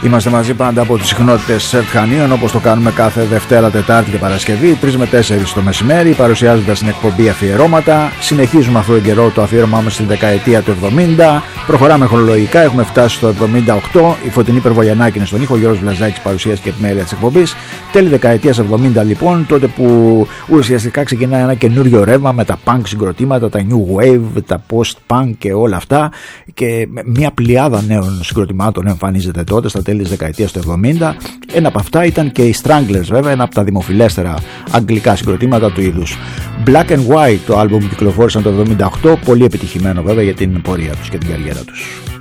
Είμαστε μαζί πάντα από τις συχνότητες ΣΕΡΤ Χανίων, όπως το κάνουμε κάθε Δευτέρα, Τετάρτη και Παρασκευή, 3 με 4 το μεσημέρι, παρουσιάζοντας την εκπομπή αφιερώματα. Συνεχίζουμε αυτόν τον καιρό το αφιέρωμά μας στη δεκαετία του 70. Προχωράμε χρονολογικά, έχουμε φτάσει στο 78. Η Φωτεινή Περβογιαννάκη είναι στον ήχο, ο Γιώργος Βλαζάκης παρουσίαση και επιμέλεια της εκπομπής. Τέλη δεκαετίας 70 λοιπόν, τότε που ουσιαστικά ξεκινάει ένα καινούριο ρεύμα με τα punk συγκροτήματα, τα new wave, τα post-punk και όλα αυτά. Και μια πλειάδα νέων συγκροτημάτων εμφανίζεται τότε στα τέλη της δεκαετίας του 70. Ένα από αυτά ήταν και οι Stranglers, βέβαια, ένα από τα δημοφιλέστερα αγγλικά συγκροτήματα του είδους. Black and White, το άλμπουμ κυκλοφόρησαν το 78, πολύ επιτυχημένο βέβαια για την πορεία τους και την καριέρα τους.